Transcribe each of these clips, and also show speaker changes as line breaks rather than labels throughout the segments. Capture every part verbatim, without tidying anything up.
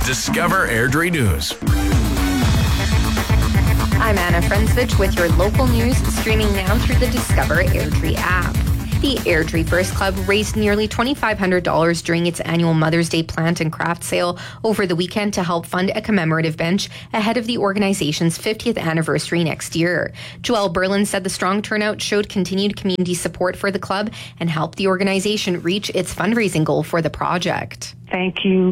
Discover Airdrie News.
I'm Anna Frensvich with your local news, streaming now through the Discover Airdrie app. The Airdrie First Club raised nearly two thousand five hundred dollars during its annual Mother's Day plant and craft sale over the weekend to help fund a commemorative bench ahead of the organization's fiftieth anniversary next year. Joelle Berlin said the strong turnout showed continued community support for the club and helped the organization reach its fundraising goal for the project.
Thank you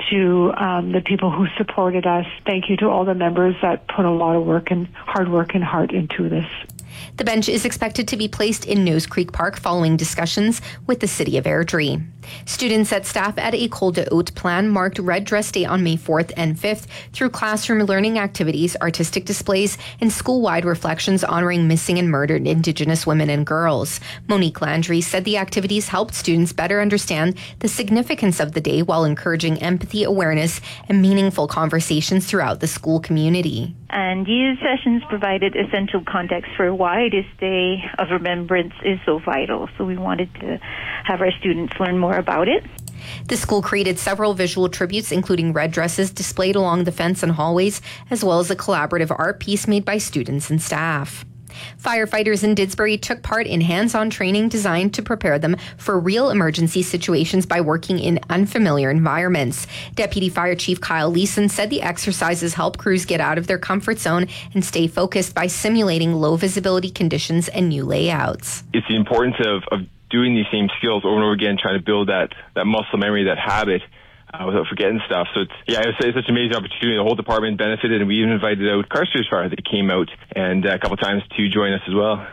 to um, the people who supported us. Thank you to all the members that put a lot of work and hard work and heart into this.
The bench is expected to be placed in Nose Creek Park following discussions with the City of Airdrie. Students and staff at École de Haute Plan marked Red Dress Day on May fourth and fifth through classroom learning activities, artistic displays, and school-wide reflections honoring missing and murdered Indigenous women and girls. Monique Landry said the activities helped students better understand the significance of the day while encouraging empathy, awareness, and meaningful conversations throughout the school community.
And these sessions provided essential context for why this day of remembrance is so vital. So we wanted to have our students learn more about it.
The school created several visual tributes, including red dresses displayed along the fence and hallways, as well as a collaborative art piece made by students and staff. Firefighters in Didsbury took part in hands-on training designed to prepare them for real emergency situations by working in unfamiliar environments. Deputy Fire Chief Kyle Leeson said the exercises help crews get out of their comfort zone and stay focused by simulating low visibility conditions and new layouts.
It's the importance of, of doing these same skills over and over again, trying to build that, that muscle memory, that habit. Uh, without forgetting stuff. So it's, yeah, I would say it's such an amazing opportunity. The whole department benefited, and we even invited out Carstairs Fire that came out and uh, a couple times to join us as well.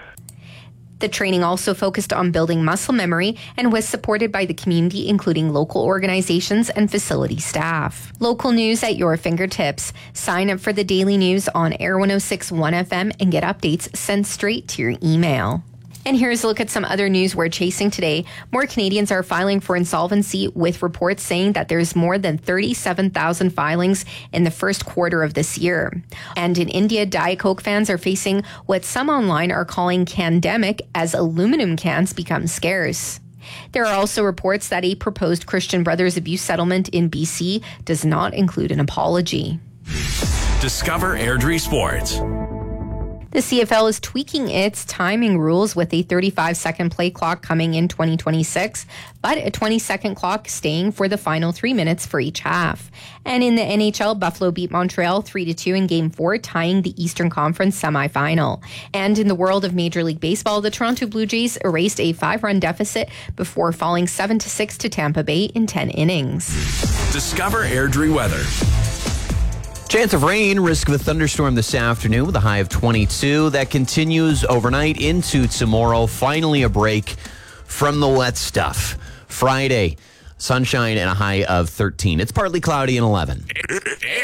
The training also focused on building muscle memory and was supported by the community, including local organizations and facility staff. Local news at your fingertips. Sign up for the daily news on Air one oh six point one F M and get updates sent straight to your email. And here's a look at some other news we're chasing today. More Canadians are filing for insolvency, with reports saying that there's more than thirty-seven thousand filings in the first quarter of this year. And in India, Diet Coke fans are facing what some online are calling candemic as aluminum cans become scarce. There are also reports that a proposed Christian Brothers abuse settlement in B C does not include an apology.
Discover Airdrie Sports.
The C F L is tweaking its timing rules with a thirty-five second play clock coming in twenty twenty-six, but a twenty second clock staying for the final three minutes for each half. And in the N H L, Buffalo beat Montreal three to two in Game four, tying the Eastern Conference semifinal. And in the world of Major League Baseball, the Toronto Blue Jays erased a five run deficit before falling seven to six to Tampa Bay in ten innings.
Discover Airdrie weather.
Chance of rain, risk of a thunderstorm this afternoon with a high of twenty-two. That continues overnight into tomorrow. Finally a break from the wet stuff. Friday, sunshine and a high of thirteen. It's partly cloudy and eleven.